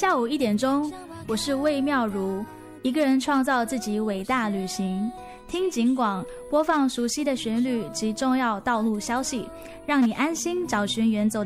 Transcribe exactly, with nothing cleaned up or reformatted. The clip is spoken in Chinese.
下午一点钟，我是魏妙如，一个人创造自己伟大旅行。听警广，播放熟悉的旋律及重要道路消息，让你安心找寻远走